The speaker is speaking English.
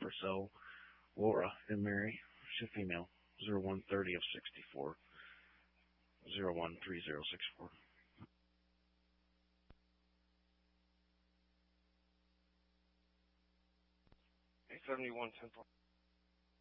for sale. Laura and Mary. She's a female. 0130 of 64. 013064. 871 10